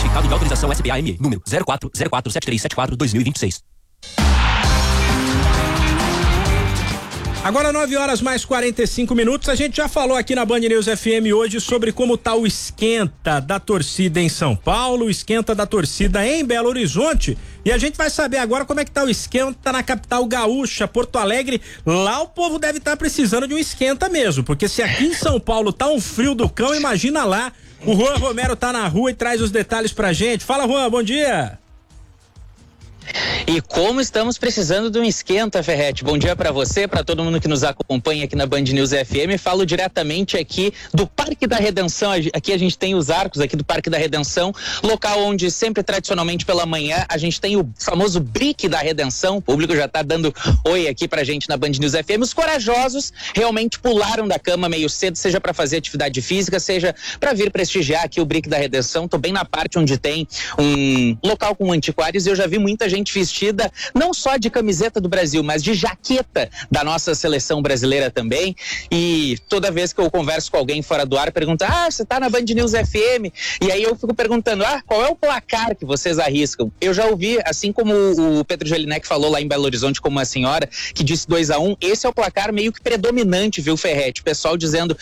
Certificado de autorização SBA-ME, número 04047374-2026. Agora 9h mais 45. A gente já falou aqui na Band News FM hoje sobre como tá o esquenta da torcida em São Paulo, o esquenta da torcida em Belo Horizonte. E a gente vai saber agora como é que tá o esquenta na capital gaúcha, Porto Alegre. Lá o povo deve estar precisando de um esquenta mesmo, porque se aqui em São Paulo tá um frio do cão, imagina lá. O Juan Romero tá na rua e traz os detalhes pra gente. Fala, Juan, bom dia. E como estamos precisando de um esquenta, Ferretti. Bom dia para você, para todo mundo que nos acompanha aqui na Band News FM. Falo diretamente aqui do Parque da Redenção. Aqui a gente tem os arcos aqui do Parque da Redenção, local onde sempre tradicionalmente pela manhã a gente tem o famoso Brick da Redenção. O público já tá dando oi aqui pra gente na Band News FM. Os corajosos realmente pularam da cama meio cedo, seja para fazer atividade física, seja para vir prestigiar aqui o Brick da Redenção. Tô bem na parte onde tem um local com antiquários e eu já vi muita gente vestida não só de camiseta do Brasil, mas de jaqueta da nossa seleção brasileira também. E toda vez que eu converso com alguém fora do ar, pergunta: você tá na Band News FM? E aí eu fico perguntando: qual é o placar que vocês arriscam? Eu já ouvi, assim como o Pedro Jelinek falou lá em Belo Horizonte com uma senhora que disse 2-1, esse é o placar meio que predominante, viu, Ferretti? O pessoal dizendo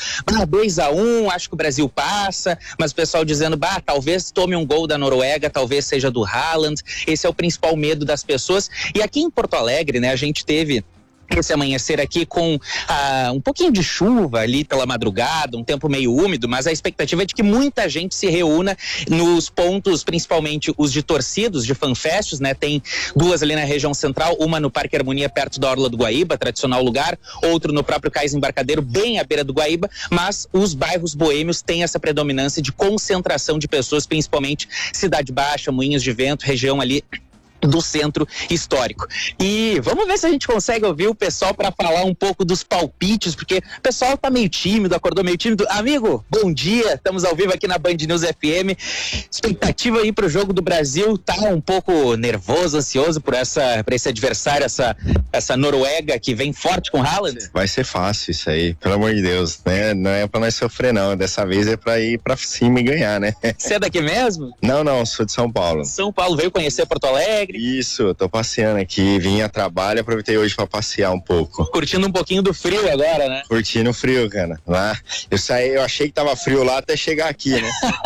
2-1, acho que o Brasil passa, mas o pessoal dizendo talvez tome um gol da Noruega, talvez seja do Haaland. Esse é o principal medo das pessoas. E aqui em Porto Alegre, né, a gente teve esse amanhecer aqui com um pouquinho de chuva ali pela madrugada, um tempo meio úmido, mas a expectativa é de que muita gente se reúna nos pontos, principalmente os de torcidos, de fanfests, né? Tem duas ali na região central, uma no Parque Harmonia, perto da Orla do Guaíba, tradicional lugar, outro no próprio Cais Embarcadero, bem à beira do Guaíba, mas os bairros boêmios têm essa predominância de concentração de pessoas, principalmente Cidade Baixa, Moinhos de Vento, região ali do centro histórico. E vamos ver se a gente consegue ouvir o pessoal para falar um pouco dos palpites, porque o pessoal tá meio tímido, acordou meio tímido. Amigo, bom dia, estamos ao vivo aqui na Band News FM. Expectativa aí pro jogo do Brasil, tá um pouco nervoso, ansioso por esse adversário, essa Noruega que vem forte com Haaland? Vai ser fácil isso aí, pelo amor de Deus, né? Não é pra nós sofrer não, dessa vez é pra ir pra cima e ganhar, né? Você é daqui mesmo? Não, sou de São Paulo. São Paulo, veio conhecer Porto Alegre? Isso, tô passeando aqui, vim a trabalho, aproveitei hoje pra passear um pouco. Curtindo um pouquinho do frio agora, né? Curtindo o frio, cara. Lá, eu achei que tava frio lá até chegar aqui, né?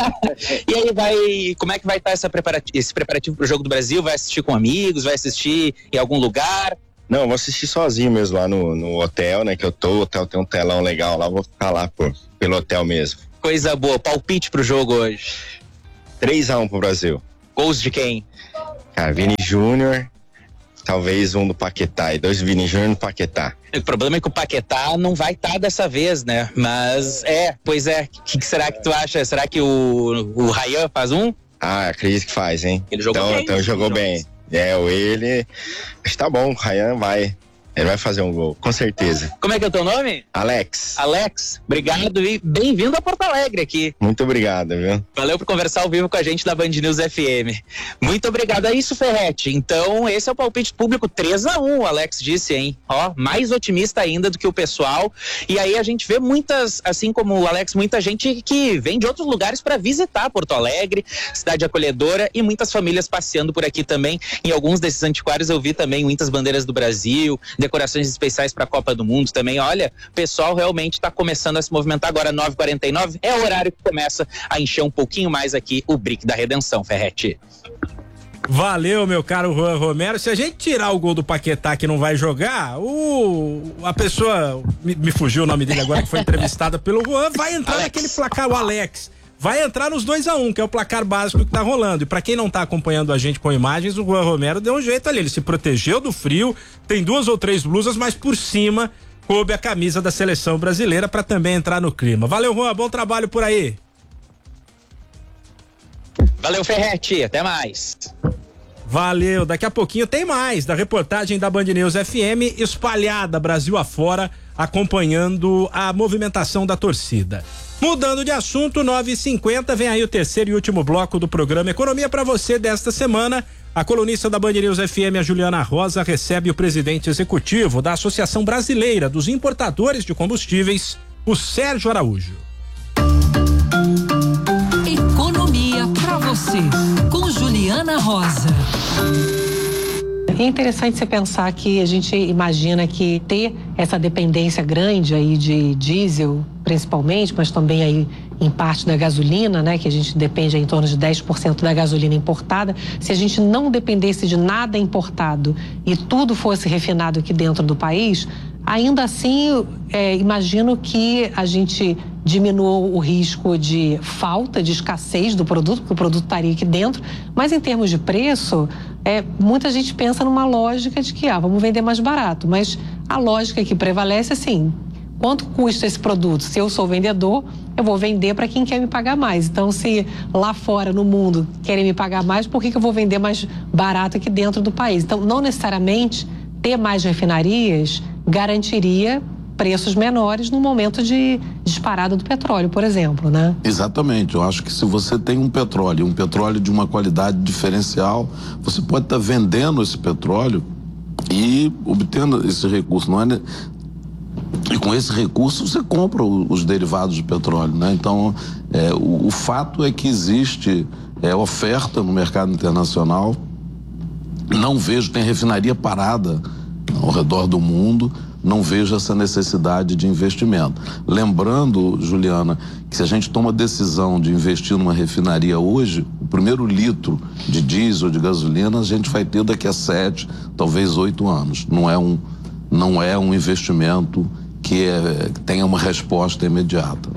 E aí como é que vai estar esse preparativo pro jogo do Brasil? Vai assistir com amigos, vai assistir em algum lugar? Não, vou assistir sozinho mesmo lá no hotel, né, que eu tô, o hotel tem um telão legal lá, vou ficar lá pelo hotel mesmo. Coisa boa, palpite pro jogo hoje. 3-1 pro Brasil. Gols de quem? Cara, Vini Júnior, talvez um do Paquetá, e 2 Vini Júnior no Paquetá. O problema é que o Paquetá não vai estar dessa vez, né? Mas pois é, o que será que tu acha? Será que o Ryan faz um? Acredito que faz, hein? Ele jogou bem. Então jogou bem. Ele, acho que tá bom, o Ryan ele vai fazer um gol, com certeza. Como é que é o teu nome? Alex, obrigado e bem-vindo a Porto Alegre aqui. Muito obrigado, viu? Valeu por conversar ao vivo com a gente da Band News FM. Muito obrigado, é isso, Ferretti. Então, esse é o palpite público 3-1, o Alex disse, hein? Mais otimista ainda do que o pessoal. E aí a gente vê assim como o Alex, muita gente que vem de outros lugares para visitar Porto Alegre, cidade acolhedora, e muitas famílias passeando por aqui também. Em alguns desses antiquários eu vi também muitas bandeiras do Brasil, decorações especiais para a Copa do Mundo também. Olha, o pessoal realmente está começando a se movimentar. Agora 9h49 é o horário que começa a encher um pouquinho mais aqui o Brick da Redenção, Ferretti. Valeu, meu caro Juan Romero. Se a gente tirar o gol do Paquetá que não vai jogar, a pessoa, me fugiu o nome dele agora, que foi entrevistada pelo Juan, vai entrar naquele placar, o Alex. Vai entrar nos 2-1, que é o placar básico que tá rolando. E pra quem não tá acompanhando a gente com imagens, o Juan Romero deu um jeito ali. Ele se protegeu do frio, tem 2 ou 3 blusas, mas por cima coube a camisa da seleção brasileira pra também entrar no clima. Valeu, Juan, bom trabalho por aí. Valeu, Ferretti, até mais. Valeu, daqui a pouquinho tem mais da reportagem da Band News FM espalhada Brasil afora, acompanhando a movimentação da torcida. Mudando de assunto, 9h50, vem aí o terceiro e último bloco do programa Economia para você desta semana. A colunista da Band News FM, a Juliana Rosa, recebe o presidente executivo da Associação Brasileira dos Importadores de Combustíveis, o Sérgio Araújo. Economia para você. com Juliana Rosa. É interessante você pensar que a gente imagina que ter essa dependência grande aí de diesel, principalmente, mas também aí em parte da gasolina, né, que a gente depende aí em torno de 10% da gasolina importada. Se a gente não dependesse de nada importado e tudo fosse refinado aqui dentro do país, ainda assim, imagino que a gente diminuiu o risco de falta, de escassez do produto, porque o produto estaria aqui dentro, mas em termos de preço, muita gente pensa numa lógica de que, vamos vender mais barato, mas a lógica que prevalece é assim, quanto custa esse produto? Se eu sou vendedor, eu vou vender para quem quer me pagar mais. Então, se lá fora, no mundo, querem me pagar mais, por que eu vou vender mais barato aqui dentro do país? Então, não necessariamente ter mais refinarias garantiria preços menores no momento de disparada do petróleo, por exemplo, né? Exatamente. Eu acho que se você tem um petróleo de uma qualidade diferencial, você pode estar vendendo esse petróleo e obtendo esse recurso. E com esse recurso você compra os derivados de petróleo, né? Então, o fato é que existe oferta no mercado internacional. Não vejo, tem refinaria parada ao redor do mundo, não vejo essa necessidade de investimento. Lembrando, Juliana, que se a gente toma a decisão de investir numa refinaria hoje, o primeiro litro de diesel, de gasolina, a gente vai ter daqui a 7, talvez 8 anos. Não é um investimento que tenha uma resposta imediata.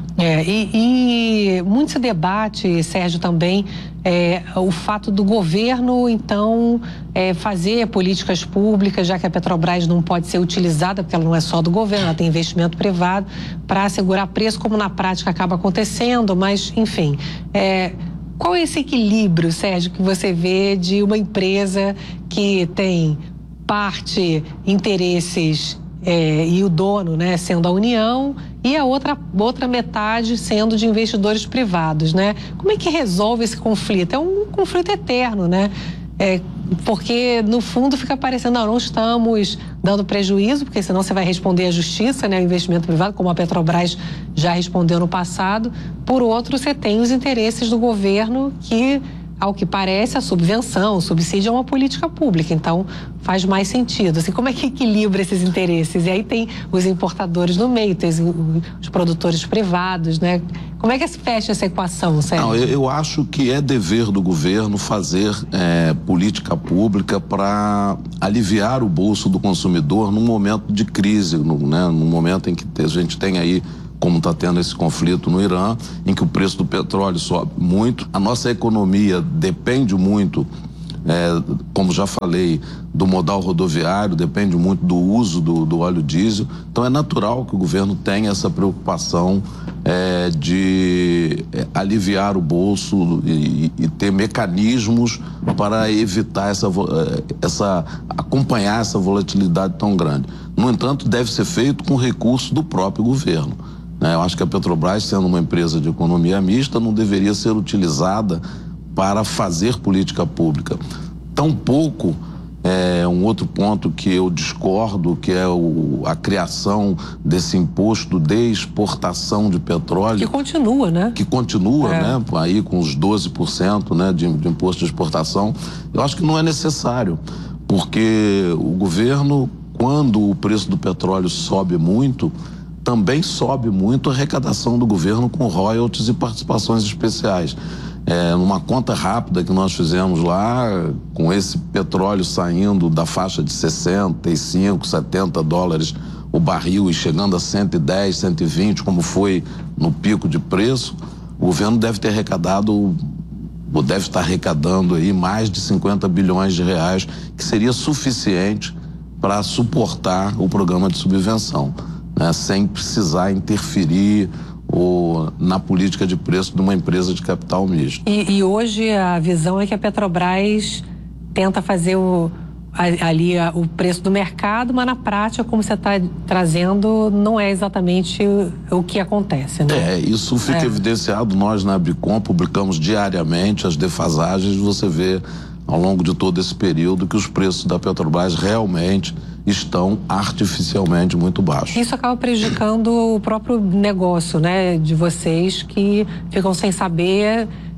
E muito se debate, Sérgio, também o fato do governo, então, fazer políticas públicas, já que a Petrobras não pode ser utilizada, porque ela não é só do governo, ela tem investimento privado, para assegurar preço, como na prática acaba acontecendo, mas, enfim, qual é esse equilíbrio, Sérgio, que você vê de uma empresa que tem parte interesses e o dono, né, sendo a União, e a outra metade sendo de investidores privados, né? Como é que resolve esse conflito? É um conflito eterno, né? Porque no fundo fica parecendo, não estamos dando prejuízo, porque senão você vai responder à justiça, né? O investimento privado, como a Petrobras já respondeu no passado. Por outro, você tem os interesses do governo que, ao que parece, a subvenção, o subsídio é uma política pública, então faz mais sentido. Assim, como é que equilibra esses interesses? E aí tem os importadores no meio, tem os produtores privados, né? Como é que se fecha essa equação, Sérgio? Não, eu acho que é dever do governo fazer política pública para aliviar o bolso do consumidor num momento de crise, num momento em que a gente tem aí, como está tendo esse conflito no Irã, em que o preço do petróleo sobe muito. A nossa economia depende muito, como já falei, do modal rodoviário, depende muito do uso do óleo diesel. Então é natural que o governo tenha essa preocupação de aliviar o bolso e ter mecanismos para evitar acompanhar essa volatilidade tão grande. No entanto, deve ser feito com recurso do próprio governo. Eu acho que a Petrobras, sendo uma empresa de economia mista, não deveria ser utilizada para fazer política pública. Tampouco um outro ponto que eu discordo, que é a criação desse imposto de exportação de petróleo. Que continua, né? Que continua, né? Aí com os 12%, né, de imposto de exportação. Eu acho que não é necessário, porque o governo, quando o preço do petróleo sobe muito, também sobe muito a arrecadação do governo com royalties e participações especiais. Numa conta rápida que nós fizemos lá, com esse petróleo saindo da faixa de 65, 70 dólares o barril e chegando a 110, 120, como foi no pico de preço, o governo deve ter arrecadado, ou deve estar arrecadando aí mais de 50 bilhões de reais, que seria suficiente para suportar o programa de subvenção, né, sem precisar interferir na política de preço de uma empresa de capital misto. E hoje a visão é que a Petrobras tenta fazer o preço do mercado, mas na prática, como você está trazendo, não é exatamente o que acontece, né? Isso fica evidenciado. Nós na Abricom publicamos diariamente as defasagens. Você vê ao longo de todo esse período que os preços da Petrobras realmente estão artificialmente muito baixos. Isso acaba prejudicando o próprio negócio, né, de vocês, que ficam sem saber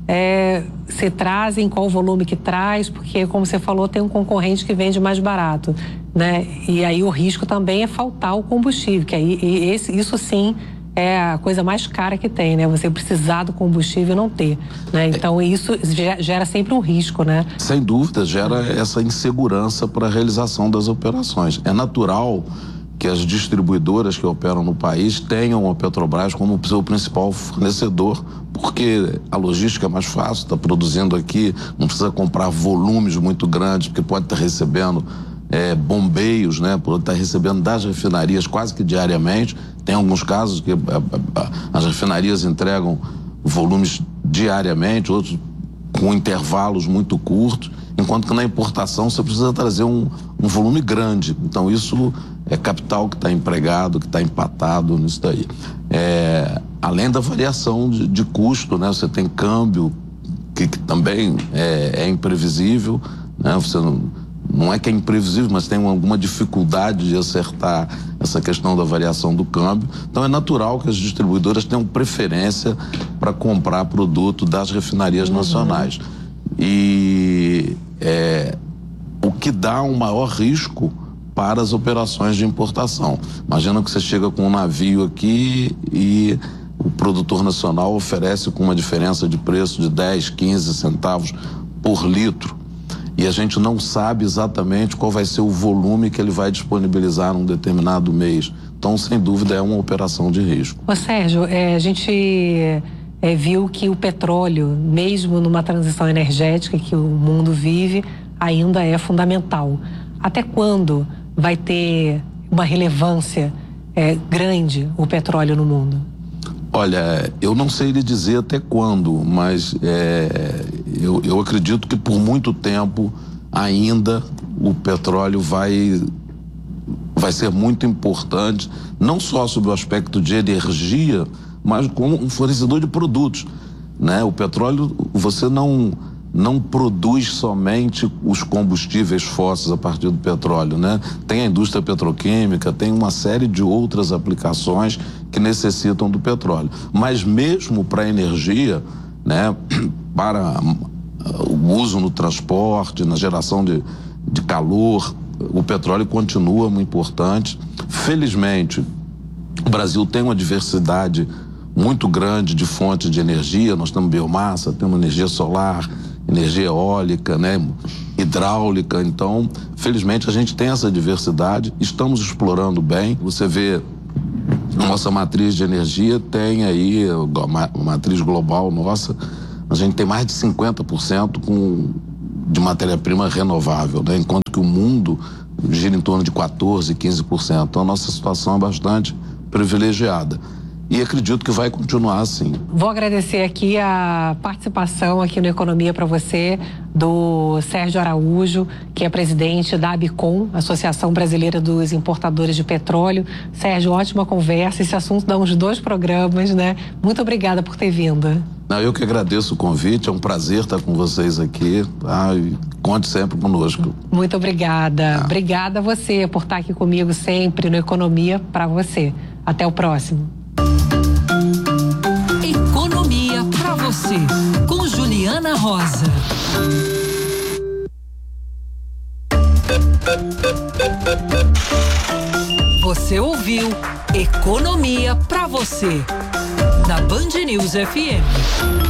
se trazem, qual o volume que traz, porque, como você falou, tem um concorrente que vende mais barato, né? E aí o risco também é faltar o combustível, que aí isso sim é a coisa mais cara que tem, né? Você precisar do combustível e não ter, né? Então isso gera sempre um risco, né? Sem dúvida, gera essa insegurança para a realização das operações. É natural que as distribuidoras que operam no país tenham a Petrobras como seu principal fornecedor, porque a logística é mais fácil, está produzindo aqui, não precisa comprar volumes muito grandes, porque pode estar recebendo bombeios, né? Pode estar recebendo das refinarias quase que diariamente. Tem alguns casos que as refinarias entregam volumes diariamente, outros com intervalos muito curtos, enquanto que na importação você precisa trazer um volume grande. Então isso é capital que está empregado, que está empatado nisso daí. Além da variação de custo, né? Você tem câmbio que também é imprevisível, né? Você não é que é imprevisível, mas tem alguma dificuldade de acertar essa questão da variação do câmbio. Então é natural que as distribuidoras tenham preferência para comprar produto das refinarias nacionais. E o que dá um maior risco para as operações de importação. Imagina que você chega com um navio aqui e o produtor nacional oferece com uma diferença de preço de 10, 15 centavos por litro. E a gente não sabe exatamente qual vai ser o volume que ele vai disponibilizar num determinado mês. Então, sem dúvida, é uma operação de risco. Ô Sérgio, a gente viu que o petróleo, mesmo numa transição energética que o mundo vive, ainda é fundamental. Até quando vai ter uma relevância grande o petróleo no mundo? Olha, eu não sei lhe dizer até quando, mas eu acredito que por muito tempo ainda o petróleo vai ser muito importante, não só sob o aspecto de energia, mas como um fornecedor de produtos, né? O petróleo, você não produz somente os combustíveis fósseis a partir do petróleo, né? Tem a indústria petroquímica, tem uma série de outras aplicações que necessitam do petróleo. Mas mesmo para a energia, né? Para o uso no transporte, na geração de calor, o petróleo continua muito importante. Felizmente, o Brasil tem uma diversidade muito grande de fontes de energia. Nós temos biomassa, temos energia solar, energia eólica, né? Hidráulica. Então, felizmente, a gente tem essa diversidade, estamos explorando bem. Você vê, nossa matriz de energia tem aí, a matriz global nossa, a gente tem mais de 50% de matéria-prima renovável, né? Enquanto que o mundo gira em torno de 14%, 15%. Então, a nossa situação é bastante privilegiada. E acredito que vai continuar assim. Vou agradecer aqui a participação aqui no Economia para você do Sérgio Araújo, que é presidente da ABICOM, Associação Brasileira dos Importadores de Petróleo. Sérgio, ótima conversa. Esse assunto dá uns 2 programas, né? Muito obrigada por ter vindo. Não, eu que agradeço o convite, é um prazer estar com vocês aqui, tá? E conte sempre conosco. Muito obrigada. Obrigada a você por estar aqui comigo sempre no Economia para você. Até o próximo. Economia para você, com Juliana Rosa. Você ouviu Economia para você, na Band News FM.